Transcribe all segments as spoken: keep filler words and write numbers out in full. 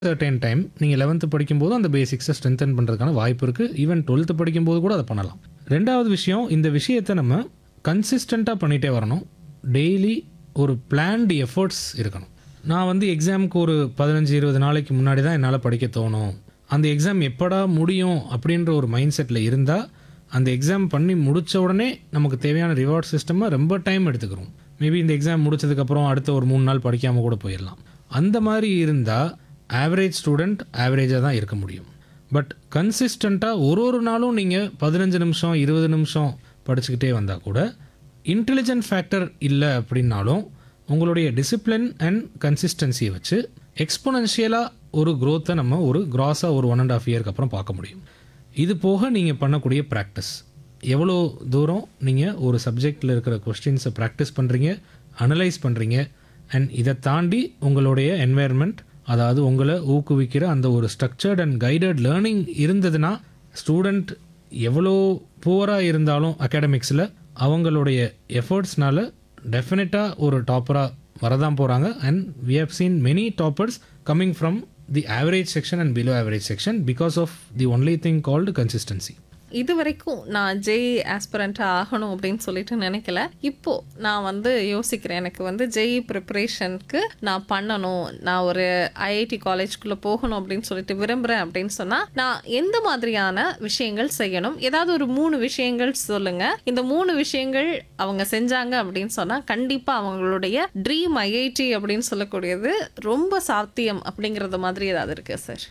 Certain time நீங்கள் eleventh படிக்கும்போது அந்த பேசிக்ஸை ஸ்ட்ரென்தன் பண்ணுறதுக்கான வாய்ப்பு இருக்குது. ஈவன் டுவெல்த்து படிக்கும்போது கூட அதை பண்ணலாம். ரெண்டாவது விஷயம், இந்த விஷயத்தை நம்ம கன்சிஸ்டண்ட்டாக பண்ணிகிட்டே வரணும். டெய்லி ஒரு பிளான்டு எஃபர்ட்ஸ் இருக்கணும். நான் வந்து எக்ஸாமுக்கு ஒரு பதினஞ்சு இருபது நாளைக்கு முன்னாடி தான் என்னால் படிக்க தோணும், அந்த எக்ஸாம் எப்படா முடியும் அப்படின்ற ஒரு மைண்ட் செட்டில் இருந்தால் அந்த எக்ஸாம் பண்ணி முடித்த உடனே நமக்கு தேவையான ரிவார்ட் சிஸ்டமாக ரொம்ப டைம் எடுத்துக்கிறோம். மேபி இந்த எக்ஸாம் முடிச்சதுக்கப்புறம் அடுத்த ஒரு மூணு நாள் படிக்காமல் கூட போயிடலாம். அந்த மாதிரி இருந்தால் ஆவரேஜ் ஸ்டூடெண்ட் ஆவரேஜாக தான் இருக்க முடியும். பட் கன்சிஸ்டண்ட்டாக ஒரு ஒரு நாளும் நீங்கள் பதினஞ்சு நிமிஷம் இருபது நிமிஷம் படிச்சுக்கிட்டே வந்தால் கூட இன்டெலிஜென்ட் ஃபேக்டர் இல்லை அப்படின்னாலும் உங்களுடைய டிசிப்ளின் அண்ட் கன்சிஸ்டன்சியை வச்சு எக்ஸ்போனன்ஷியலாக ஒரு க்ரோத்தை நம்ம ஒரு கிராஸாக ஒரு ஒன் அண்ட் ஆஃப் இயருக்கு அப்புறம் பார்க்க முடியும். இது போக நீங்கள் பண்ணக்கூடிய ப்ராக்டிஸ், எவ்வளோ தூரம் நீங்கள் ஒரு சப்ஜெக்டில் இருக்கிற கொஸ்டின்ஸை ப்ராக்டிஸ் பண்ணுறீங்க, அனலைஸ் பண்ணுறீங்க, அண்ட் இதை தாண்டி உங்களுடைய என்வாயர்மெண்ட், அதாவது உங்களை ஊக்குவிக்கிற அந்த ஒரு ஸ்ட்ரக்சர்ட் அண்ட் கைடட் லேர்னிங் இருந்ததுன்னா ஸ்டூடெண்ட் எவ்வளோ புவராக இருந்தாலும் அகாடமிக்ஸில் அவங்களுடைய எஃபர்ட்ஸ்னால டெஃபினட்டாக ஒரு டாப்பராக வரதான் போகிறாங்க. And we have seen many toppers coming from the average section and below average section because of the only thing called consistency. இது வரைக்கும் நான் ஜேஇ ஆஸ்பிரண்ட்டாக ஆகணும் அப்படின்னு சொல்லிட்டு நினைக்கல. இப்போது நான் வந்து யோசிக்கிறேன், எனக்கு வந்து ஜேஇ ப்ரிப்பரேஷனுக்கு நான் பண்ணணும், நான் ஒரு ஐஐடி காலேஜ்குள்ளே போகணும் அப்படின்னு சொல்லிட்டு விரும்புகிறேன் அப்படின்னு சொன்னால் நான் எந்த மாதிரியான விஷயங்கள் செய்யணும்? ஏதாவது ஒரு மூணு விஷயங்கள் சொல்லுங்கள். இந்த மூணு விஷயங்கள் அவங்க செஞ்சாங்க அப்படின்னு சொன்னால் கண்டிப்பாக அவங்களுடைய ட்ரீம் ஐஐடி அப்படின்னு சொல்லக்கூடியது ரொம்ப சாத்தியம் அப்படிங்கிறது மாதிரி ஏதாவது இருக்கு சார்?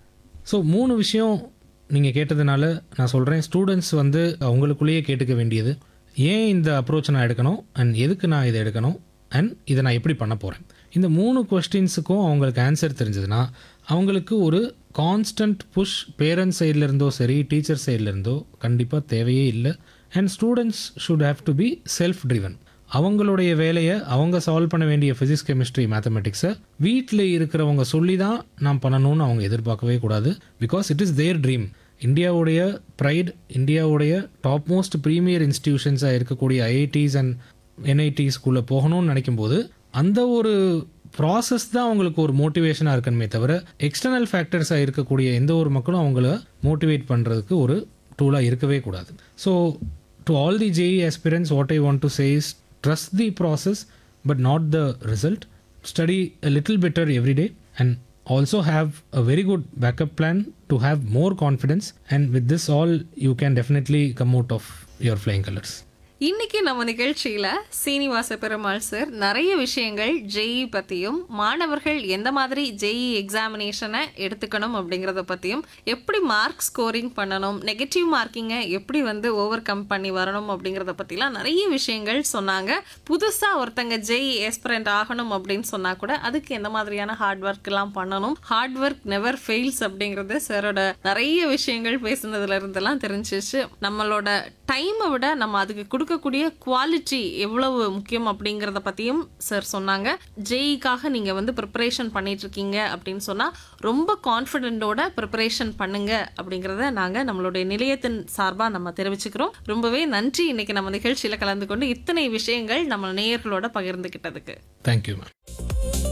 ஸோ மூணு விஷயம் நீங்கள் கேட்டதுனால நான் சொல்கிறேன். ஸ்டூடெண்ட்ஸ் வந்து அவங்களுக்குள்ளேயே கேட்டுக்க வேண்டியது, ஏன் இந்த அப்ரோச் நான் எடுக்கணும் அண்ட் எதுக்கு நான் இதை எடுக்கணும் அண்ட் இதை நான் எப்படி பண்ண போகிறேன். இந்த மூணு கொஸ்டின்ஸுக்கும் அவங்களுக்கு ஆன்சர் தெரிஞ்சதுன்னா அவங்களுக்கு ஒரு கான்ஸ்டன்ட் புஷ் பேரண்ட்ஸ் சைட்லேருந்தோ சரி டீச்சர் சைட்லேருந்தோ கண்டிப்பாக தேவையே இல்லை. And students should have to be self driven. அவங்களுடைய வேலையை அவங்க சால்வ் பண்ண வேண்டிய ஃபிசிக்ஸ் கெமிஸ்ட்ரி மேத்தமெட்டிக்ஸை வீட்டில் இருக்கிறவங்க சொல்லி தான் நான் பண்ணணும்னு அவங்க எதிர்பார்க்கவே கூடாது. Because it is there dream. இந்தியாவுடைய ப்ரைட், இந்தியாவுடைய டாப் மோஸ்ட் ப்ரீமியர் இன்ஸ்டிடியூஷன்ஸாக இருக்கக்கூடிய ஐஐடிஸ் அண்ட் என்ஐடிஸ்குள்ளே போகணும்னு நினைக்கும் போது அந்த ஒரு ப்ராசஸ் தான் அவங்களுக்கு ஒரு மோட்டிவேஷனாக இருக்கணுமே தவிர எக்ஸ்டர்னல் ஃபேக்டர்ஸாக இருக்கக்கூடிய எந்த ஒரு மக்களும் அவங்கள மோட்டிவேட் பண்ணுறதுக்கு ஒரு டூலாக இருக்கவே கூடாது. So to all the JE aspirants, what I want to say is trust the process but not the result. Study a little better every day and also have a very good backup plan to have more confidence, and with this all you can definitely come out of your flying colors. இன்னைக்கு நம்ம நிகழ்ச்சியில Srinivasa Perumal sir நிறைய விஷயங்கள் JE பத்தியும் மாணவர்கள் எந்த மாதிரி JE எக்ஸாமினேஷனை எடுத்துக்கணும் அப்படிங்கறத பத்தியும், எப்படி மார்க் ஸ்கோரிங் பண்ணணும், நெகட்டிவ் மார்க்கிங்கை எப்படி வந்து ஓவர் கம் பண்ணி வரணும் அப்படிங்கறத பத்திலாம் நிறைய விஷயங்கள் சொன்னாங்க. புதுசா ஒருத்தங்க ஜேஇ ஆஸ்பிரண்ட் ஆகணும் அப்படின்னு சொன்னா கூட அதுக்கு எந்த மாதிரியான ஹார்ட் ஒர்க் எல்லாம் பண்ணணும், ஹார்ட் ஒர்க் நெவர் ஃபெயில்ஸ் அப்படிங்கறது சாரோட நிறைய விஷயங்கள் பேசுனதுல இருந்தெல்லாம் தெரிஞ்சிச்சு. நம்மளோட டைமை விட நம்ம அதுக்கு கொடுக்கக்கூடிய குவாலிட்டி எவ்வளவு முக்கியம் அப்படிங்கறத பத்தியும் சார் சொன்னாங்க. ஜேஇக்காக நீங்க வந்து ப்ரிப்பரேஷன் பண்ணிட்டு இருக்கீங்க அப்படின்னு சொன்னா ரொம்ப கான்ஃபிடென்ட்டோட ப்ரிப்பரேஷன் பண்ணுங்க அப்படிங்கறத நாங்க நம்மளுடைய நிலையத்தின் சார்பா நம்ம தெரிவிச்சுக்கிறோம். ரொம்பவே நன்றி இன்னைக்கு நம்ம நிகழ்ச்சியில கலந்து கொண்டு இத்தனை விஷயங்கள் நம்ம நேயர்களோட பகிர்ந்துகிட்டதுக்கு. Thank you ma'am.